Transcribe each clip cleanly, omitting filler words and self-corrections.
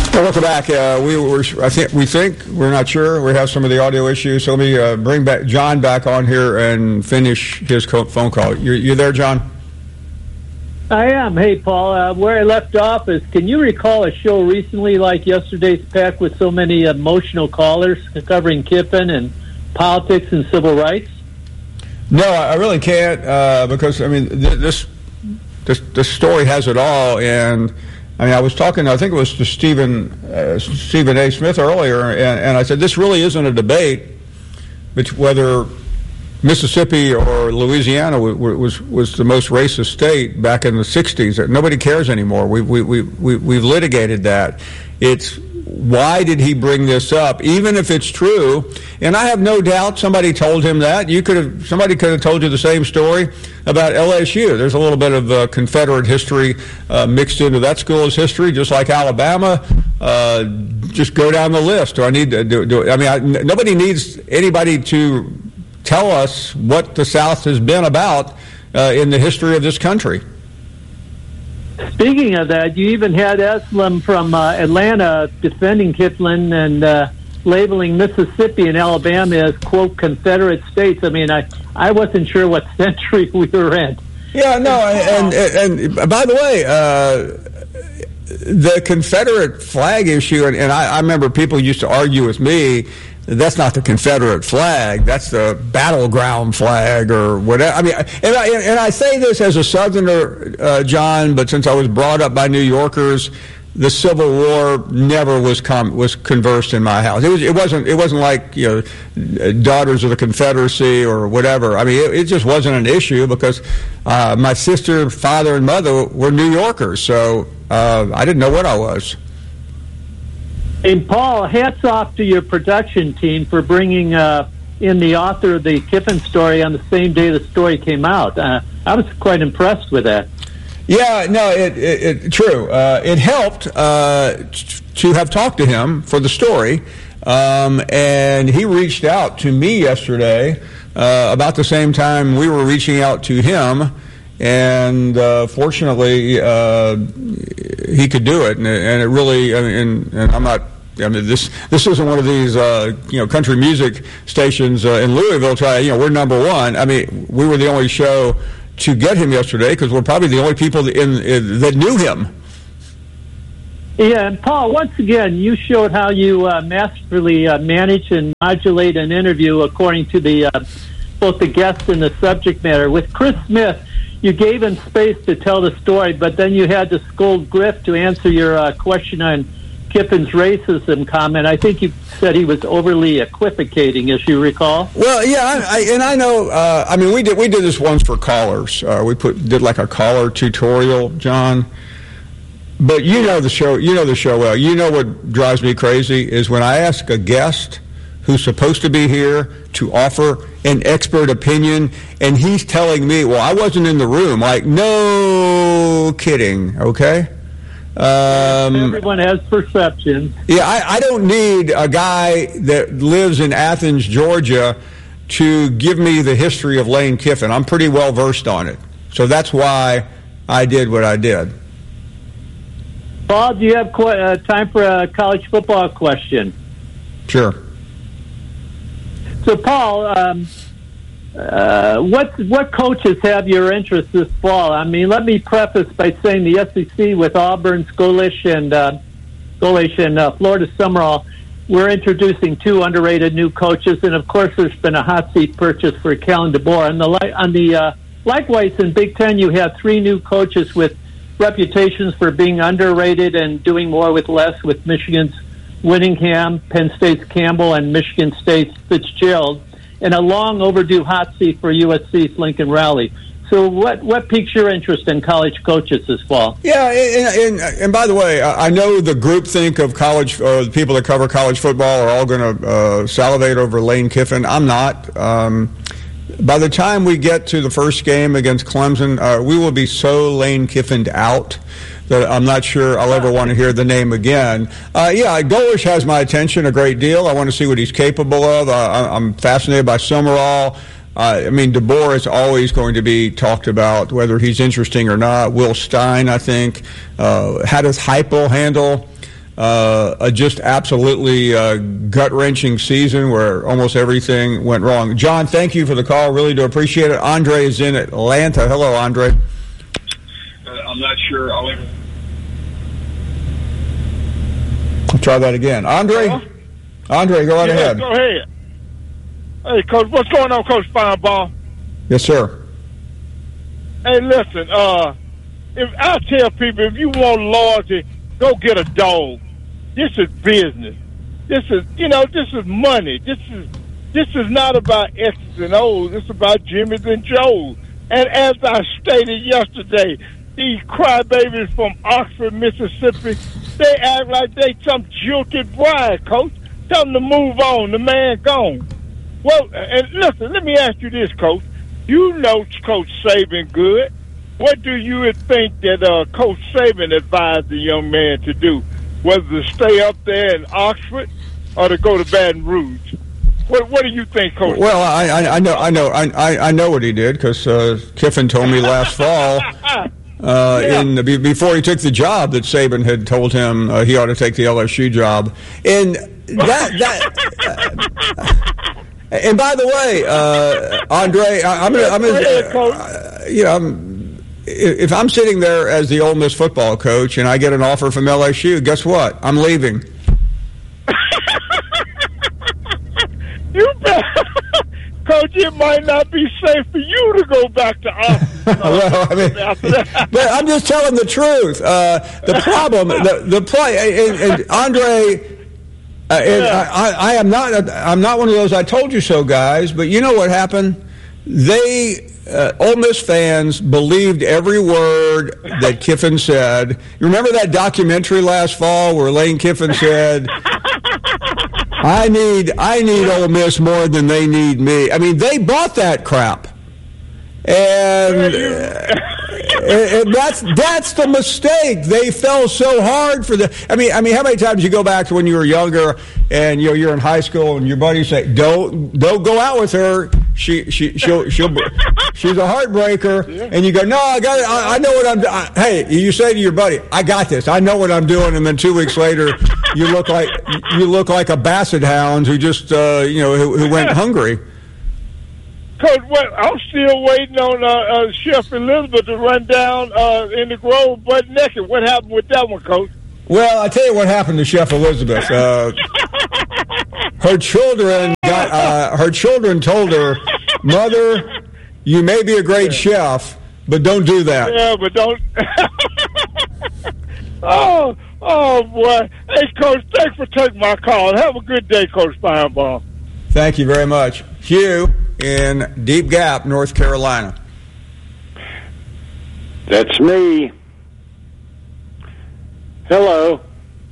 Well, welcome back. We think we're not sure. We have some of the audio issues. So let me bring back John back on here and finish his phone call. You there, John? I am. Hey, Paul. Where I left off is, can you recall a show recently like yesterday's pack with so many emotional callers covering Kiffin and politics and civil rights? No, I really can't because I mean this story has it all. And I mean, I was talking, I think it was to Stephen A. Smith earlier, and I said this really isn't a debate whether Mississippi or Louisiana was the most racist state back in the 60s. Nobody cares anymore. We've litigated that. It's why did he bring this up, even if it's true? And I have no doubt somebody told him that. Somebody could have told you the same story about LSU. There's a little bit of Confederate history mixed into that school's history, just like Alabama. Just go down the list. Do I need to do it? I mean, nobody needs anybody to tell us what the South has been about in the history of this country. Speaking of that, you even had Eslam from Atlanta defending Kiffin and labeling Mississippi and Alabama as, quote, Confederate states. I mean, I wasn't sure what century we were in. Yeah, no, and by the way, the Confederate flag issue, and I remember people used to argue with me, that's not the Confederate flag. That's the battleground flag or whatever. I mean, and I say this as a Southerner, John, but since I was brought up by New Yorkers, the Civil War never was conversed in my house. It wasn't like, you know, Daughters of the Confederacy or whatever. I mean, it just wasn't an issue because my sister, father, and mother were New Yorkers, so I didn't know what I was. And Paul, hats off to your production team for bringing in the author of the Kiffin story on the same day the story came out. I was quite impressed with that. Yeah, no, true. It helped to have talked to him for the story, and he reached out to me yesterday about the same time we were reaching out to him, and fortunately he could do it, and it really. I mean, and I'm not. I mean, this isn't one of these country music stations in Louisville. We're number one. I mean, we were the only show to get him yesterday because we're probably the only people that knew him. Yeah, and Paul, once again, you showed how you masterfully manage and modulate an interview according to both the guest and the subject matter. With Chris Smith, you gave him space to tell the story, but then you had to scold Griff to answer your question on Kiffin's racism comment. I think you said he was overly equivocating, as you recall. Well, yeah, I know. I mean, we did this once for callers. We did like a caller tutorial, John. But you know the show. You know the show well. You know what drives me crazy is when I ask a guest who's supposed to be here to offer an expert opinion, and he's telling me, "Well, I wasn't in the room." Like, no kidding. Okay. Everyone has perceptions. Yeah, I don't need a guy that lives in Athens, Georgia, to give me the history of Lane Kiffin. I'm pretty well versed on it. So that's why I did what I did. Paul, do you have time for a college football question? Sure. So, Paul, what coaches have your interest this fall? I mean, let me preface by saying the SEC with Auburn's Golish and Florida Summerall, we're introducing two underrated new coaches, and of course, there's been a hot seat purchase for Kellen DeBoer. Likewise, in Big Ten, you have three new coaches with reputations for being underrated and doing more with less, with Michigan's Whittingham, Penn State's Campbell, and Michigan State's Fitzgerald, and a long overdue hot seat for USC's Lincoln Riley. So what piques your interest in college coaches this fall? Yeah, and by the way, I know the groupthink of college, the people that cover college football are all going to salivate over Lane Kiffin. I'm not. By the time we get to the first game against Clemson, we will be so Lane Kiffined out that I'm not sure I'll ever want to hear the name again. Golish has my attention a great deal. I want to see what he's capable of. I'm fascinated by Summerall. I mean, DeBoer is always going to be talked about, whether he's interesting or not. Will Stein, I think. How does Heupel handle a just absolutely gut-wrenching season where almost everything went wrong. John, thank you for the call. Really do appreciate it. Andre is in Atlanta. Hello, Andre. I'm not sure. I'll try that again. Andre? Hello? Andre, go right ahead. Go ahead. Hey, Coach, what's going on, Coach Finebaum? Yes, sir. Hey, listen, if I tell people, if you want loyalty, go get a dog. This is business. This is money. This is not about X's and O's. It's about Jimmy's and Joe's. And as I stated yesterday, these crybabies from Oxford, Mississippi, they act like they some jilted bride, Coach. Tell them to move on. The man gone. Well, and listen, let me ask you this, Coach. You know Coach Saban good. What do you think that Coach Saban advised the young man to do? Whether to stay up there in Oxford or to go to Baton Rouge? What do you think, Coach? Well, I know what he did because Kiffin told me last fall. Before he took the job, that Saban had told him he ought to take the LSU job, and and by the way, Andre, if I'm sitting there as the Ole Miss football coach and I get an offer from LSU, guess what? I'm leaving. You bet. Coach, it might not be safe for you to go back to Austin. But I'm just telling the truth. The problem, the play, and Andre, I'm not one of those "I told you so" guys. But you know what happened? Ole Miss fans believed every word that Kiffin said. You remember that documentary last fall where Lane Kiffin said, I need Ole Miss more than they need me. I mean, they bought that crap. And that's the mistake. They fell so hard for the. I mean, how many times you go back to when you were younger and you're in high school and your buddies say, "Don't go out with her. She'll she's a heartbreaker," and you go, "No, I got it. I know what I'm doing." Hey, you say to your buddy, "I got this. I know what I'm doing," and then 2 weeks later, you look like a basset hound who just who went hungry. Coach, I'm still waiting on Chef Elizabeth to run down in the Grove butt naked. What happened with that one, Coach? Well, I tell you what happened to Chef Elizabeth. Her children told her, "Mother, you may be a great chef, but don't do that." Yeah, but don't. Oh boy! Hey, Coach, thanks for taking my call. Have a good day, Coach Finebaum. Thank you very much, Hugh in Deep Gap, North Carolina. That's me. Hello.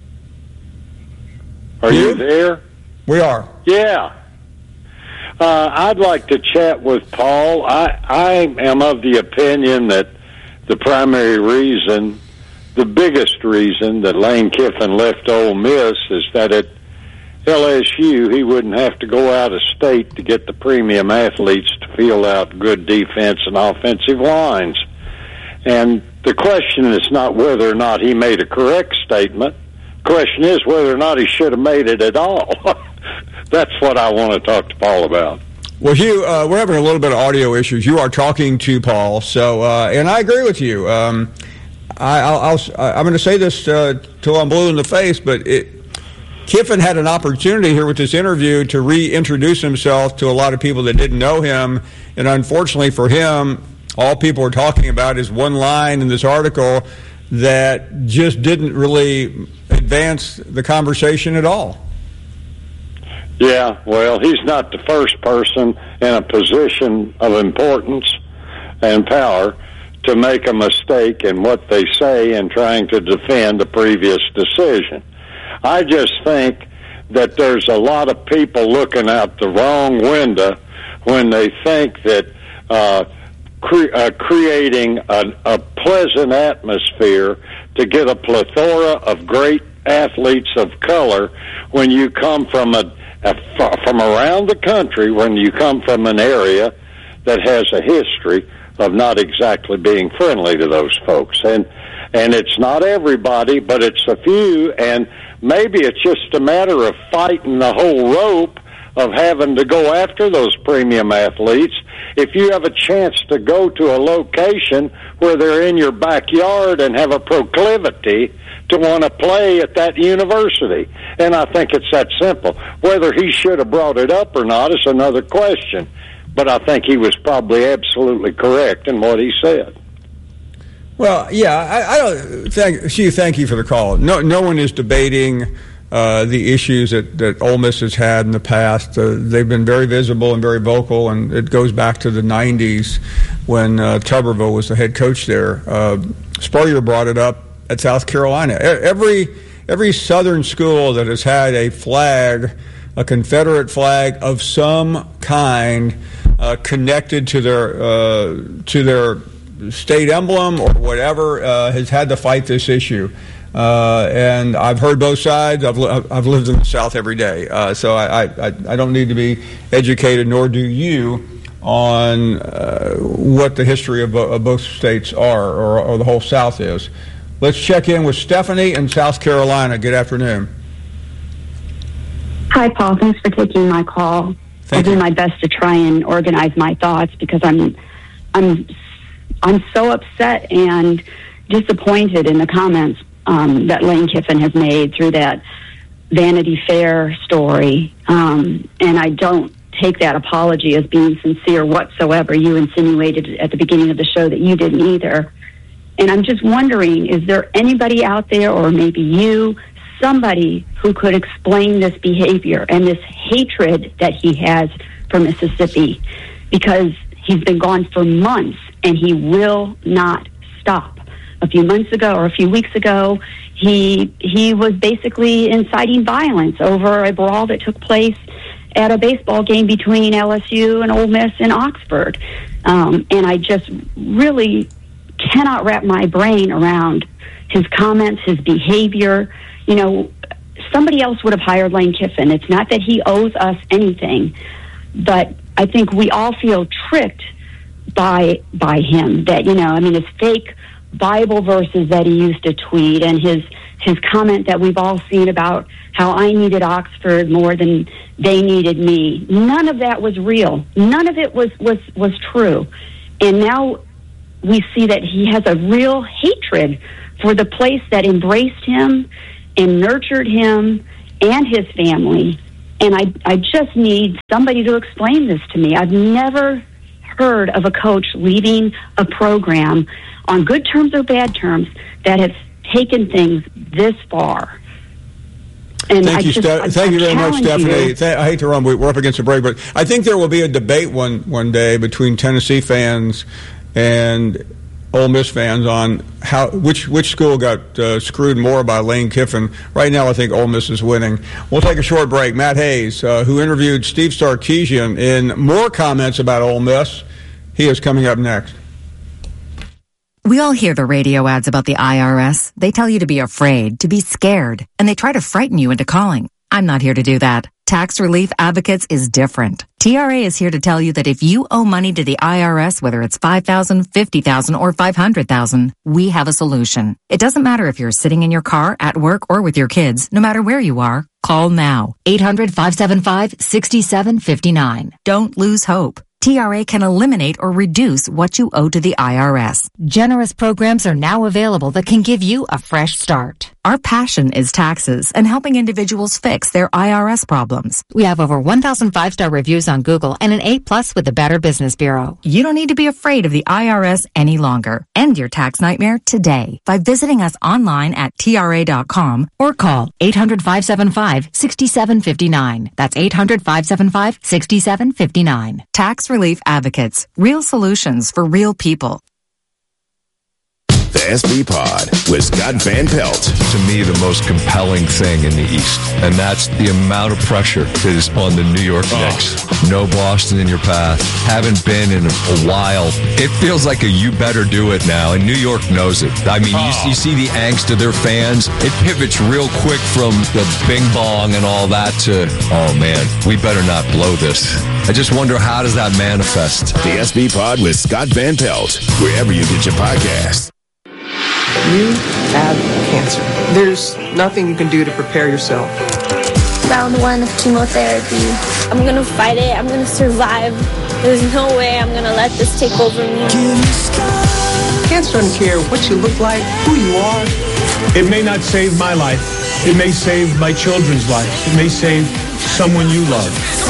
Are you there? We are. Yeah. I'd like to chat with Paul. I am of the opinion that the primary reason, the biggest reason that Lane Kiffin left Ole Miss is that at LSU, he wouldn't have to go out of state to get the premium athletes to fill out good defense and offensive lines. And the question is not whether or not he made a correct statement. The question is whether or not he should have made it at all. That's what I want to talk to Paul about. Well, Hugh, we're having a little bit of audio issues. You are talking to Paul, so and I agree with you. I'm going to say this till I'm blue in the face, but Kiffin had an opportunity here with this interview to reintroduce himself to a lot of people that didn't know him, and unfortunately for him, all people were talking about is one line in this article that just didn't really advance the conversation at all. Yeah, well, he's not the first person in a position of importance and power to make a mistake in what they say in trying to defend a previous decision. I just think that there's a lot of people looking out the wrong window when they think that creating a pleasant atmosphere to get a plethora of great athletes of color when you come from around the country, when you come from an area that has a history of not exactly being friendly to those folks. And it's not everybody, but it's a few. And Maybe it's just a matter of fighting the whole rope of having to go after those premium athletes. If you have a chance to go to a location where they're in your backyard and have a proclivity to want to play at that university. And I think it's that simple. Whether he should have brought it up or not is another question. But I think he was probably absolutely correct in what he said. Well, yeah, I don't thank you for the call. No one is debating the issues that Ole Miss has had in the past. They've been very visible and very vocal, and it goes back to the 90s when Tuberville was the head coach there. Spurrier brought it up at South Carolina. Every Southern school that has had a flag, a Confederate flag of some kind, connected to their state emblem or whatever, has had to fight this issue. And I've heard both sides. I've lived in the South every day, so I don't need to be educated, nor do you, on what the history of both states are, or the whole South is. Let's check in with Stephanie in South Carolina. Good afternoon. Hi, Paul. Thanks for taking my call. I'll do my best to try and organize my thoughts because I'm so upset and disappointed in the comments that Lane Kiffin has made through that Vanity Fair story. And I don't take that apology as being sincere whatsoever. You insinuated at the beginning of the show that you didn't either. And I'm just wondering, is there anybody out there, or maybe you, somebody who could explain this behavior and this hatred that he has for Mississippi? Because he's been gone for months and he will not stop. A few months ago or a few weeks ago, he was basically inciting violence over a brawl that took place at a baseball game between LSU and Ole Miss in Oxford. And I just really cannot wrap my brain around his comments, his behavior. You know, somebody else would have hired Lane Kiffin. It's not that he owes us anything, but I think we all feel tricked by him. That, you know, I mean, his fake Bible verses that he used to tweet, and his comment that we've all seen about how I needed Oxford more than they needed me. None of that was real. None of it was true. And now we see that he has a real hatred for the place that embraced him and nurtured him and his family. And I just need somebody to explain this to me. I've never heard of a coach leading a program on good terms or bad terms that has taken things this far. And thank you very much, Stephanie. I hate to run, we're up against a break, but I think there will be a debate one day between Tennessee fans and Ole Miss fans on which school got screwed more by Lane Kiffin. Right now, I think Ole Miss is winning. We'll take a short break. Matt Hayes, who interviewed Steve Sarkisian in more comments about Ole Miss, he is coming up next. We all hear the radio ads about the IRS. They tell you to be afraid, to be scared, and they try to frighten you into calling. I'm not here to do that. Tax Relief Advocates is different. TRA is here to tell you that if you owe money to the IRS, whether it's $5,000, $50,000, or $500,000, we have a solution. It doesn't matter if you're sitting in your car, at work, or with your kids. No matter where you are, call now. 800-575-6759. Don't lose hope. TRA can eliminate or reduce what you owe to the IRS. Generous programs are now available that can give you a fresh start. Our passion is taxes and helping individuals fix their IRS problems. We have over 1,000 5-star reviews on Google and an A+ with the Better Business Bureau. You don't need to be afraid of the IRS any longer. End your tax nightmare today by visiting us online at TRA.com or call 800-575-6759. That's 800-575-6759. Tax Relief Advocates. Real solutions for real people. The SB Pod with Scott Van Pelt. To me, the most compelling thing in the East, and that's the amount of pressure that is on the New York Knicks. No Boston in your path. Haven't been in a while. It feels like a you better do it now, and New York knows it. I mean, you see the angst of their fans. It pivots real quick from the bing bong and all that to, oh man, we better not blow this. I just wonder, how does that manifest? The SB Pod with Scott Van Pelt, wherever you get your podcasts. You have cancer. There's nothing you can do to prepare yourself. Round 1 of chemotherapy. I'm gonna fight it. I'm gonna survive. There's no way I'm gonna let this take over me. Cancer doesn't care what you look like, who you are. It may not save my life. It may save my children's lives. It may save someone you love.